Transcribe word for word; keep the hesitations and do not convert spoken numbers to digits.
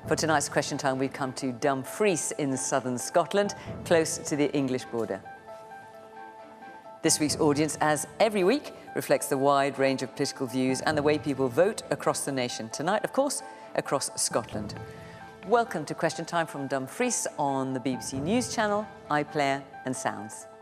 For tonight's Question Time, we've come to Dumfries in southern Scotland, close to the English border. This week's audience, as every week, reflects the wide range of political views and the way people vote across the nation. Tonight, of course, across Scotland. Welcome to Question Time from Dumfries on the B B C News Channel, iPlayer and Sounds.